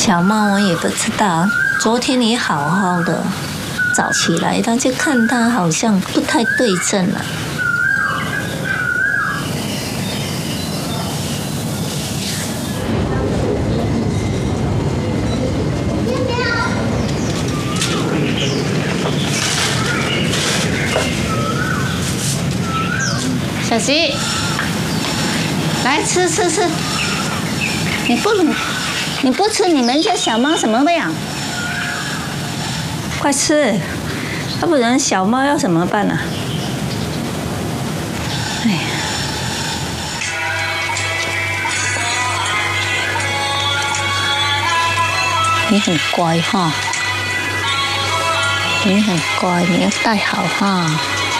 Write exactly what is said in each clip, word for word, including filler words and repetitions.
小猫我也不知道，昨天也好好的，早起来它就看它好像不太对症了。小吉，来吃吃吃，你不你不吃，你们家小猫什么喂养？快吃，要不然小猫要怎么办呢、啊？哎呀，你很乖哈，你很乖，你要带好哈。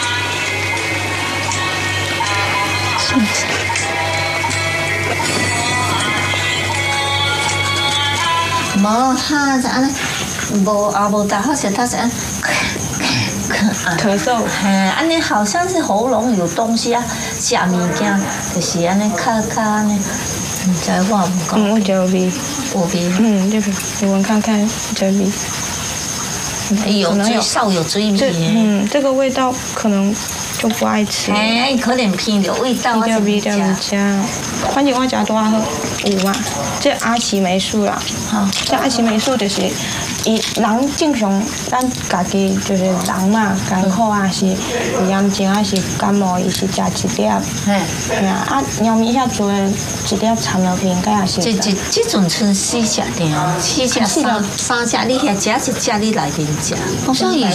无哈，就安尼，无也无大好些，它是安咳嗽。 嘿，安尼好像是喉咙有东西啊，食物件就是安尼，卡卡安尼，唔知我唔讲。 嗯，我觉得有味。 有味。 嗯，这个你闻看看，这味。 有追少有追味。 嗯，这个味道可能就不爱吃。 哎，可能偏着味道。 味道味道唔食，反正我食多好有嘛。这阿奇霉素啦，哈，这阿奇霉素就是，伊人正常咱家己就是人嘛，艰苦啊是有炎症啊是感冒，伊是食一粒，嘿，嘿啊，啊猫咪遐做一粒糖尿病，佮也是。 这这这阵剩四只尔，四只三三只，你遐食一只，你来面食。好像以